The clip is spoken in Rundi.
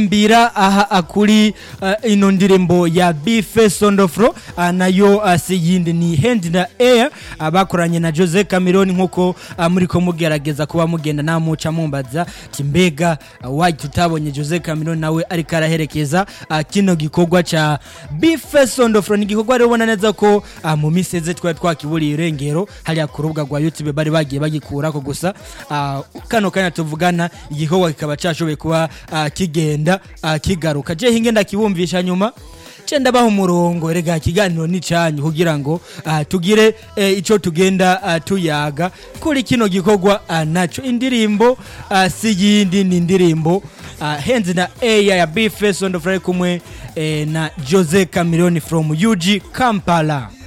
mbira aha akuri ino ndirimbo ya B-Face on the floor nayo siyindi ni Hand in the Air abakoranye na Jose Cameron nkuko muri ko mugerageza kuba mugenda namuca mumbaza timbega why tutabonye Jose Cameron nawe ari karaherekeza kino gikorwa cha B-Face on the floor ni gikorwa rero ubona neza ko mu miseze twakiburiye irengero hali akurubwa gwa YouTube bari bagiye bagikura ko gusa kano kanya tuvugana igikorwa kikaba cyashoboye kuba kigenda kigaruka je hinge ndakibumvisha nyuma cenda baho umurongo rega kiganiro ni canyu kugira ngo tugire ico tugenda tuyaga kuri kino gikorwa naco indirimbo siyindi ni indirimbo Hands in the Air ya B-Face on the floor kumwe na Jose Cameron from UG Kampala.